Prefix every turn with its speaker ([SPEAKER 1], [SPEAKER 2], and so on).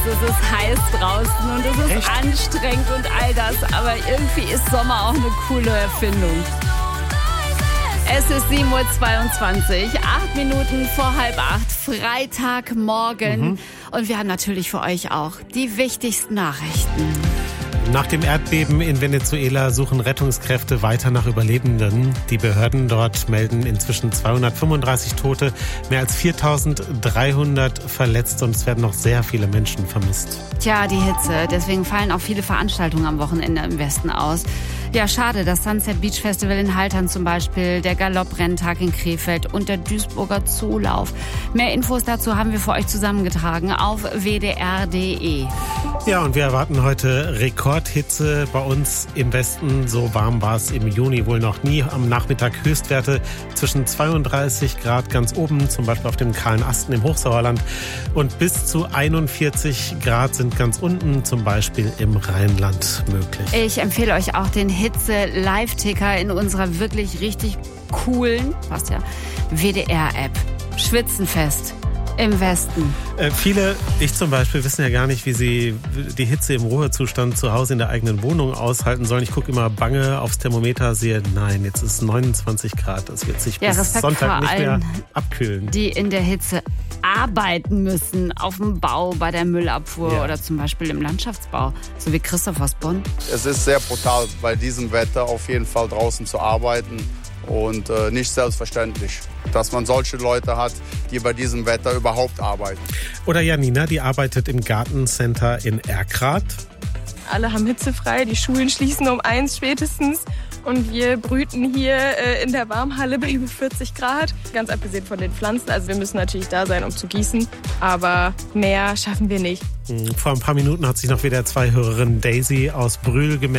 [SPEAKER 1] es ist heiß draußen und es ist anstrengend und all das. Aber irgendwie ist Sommer auch eine coole Erfindung. Es ist 7:22 Uhr, 8 Minuten vor 7:30, Freitagmorgen. Und wir haben natürlich für euch auch die wichtigsten Nachrichten.
[SPEAKER 2] Nach dem Erdbeben in Venezuela suchen Rettungskräfte weiter nach Überlebenden. Die Behörden dort melden inzwischen 235 Tote, mehr als 4.300 Verletzte und es werden noch sehr viele Menschen vermisst.
[SPEAKER 1] Tja, die Hitze. Deswegen fallen auch viele Veranstaltungen am Wochenende im Westen aus. Ja, schade, das Sunset Beach Festival in Haltern zum Beispiel, der Galopprrenntag in Krefeld und der Duisburger Zoolauf. Mehr Infos dazu haben wir für euch zusammengetragen auf wdr.de.
[SPEAKER 2] Ja, und wir erwarten heute Rekordhitze bei uns im Westen. So warm war es im Juni wohl noch nie. Am Nachmittag Höchstwerte zwischen 32 Grad ganz oben, zum Beispiel auf dem Kahlen Asten im Hochsauerland. Und bis zu 41 Grad sind ganz unten, zum Beispiel im Rheinland möglich.
[SPEAKER 1] Ich empfehle euch auch den Hitze-Live-Ticker in unserer wirklich richtig coolen, passt ja, WDR-App. Schwitzenfest im Westen.
[SPEAKER 2] Viele, ich zum Beispiel, wissen ja gar nicht, wie sie die Hitze im Ruhezustand zu Hause in der eigenen Wohnung aushalten sollen. Ich gucke immer bange aufs Thermometer, sehe, nein, jetzt ist 29 Grad. Das wird sich bis Sonntag nicht mehr abkühlen.
[SPEAKER 1] Die in der Hitze arbeiten müssen, auf dem Bau, bei der Müllabfuhr oder zum Beispiel im Landschaftsbau, so wie Christoph aus Bonn.
[SPEAKER 3] Es ist sehr brutal, bei diesem Wetter auf jeden Fall draußen zu arbeiten. Und nicht selbstverständlich, dass man solche Leute hat, die bei diesem Wetter überhaupt arbeiten.
[SPEAKER 2] Oder Janina, die arbeitet im Gartencenter in Erkrath.
[SPEAKER 4] Alle haben hitzefrei, die Schulen schließen um 1 spätestens. Und wir brüten hier in der Warmhalle bei über 40 Grad. Ganz abgesehen von den Pflanzen. Also wir müssen natürlich da sein, um zu gießen. Aber mehr schaffen wir nicht.
[SPEAKER 2] Vor ein paar Minuten hat sich noch WDR 2-Hörerin Daisy aus Brühl gemeldet.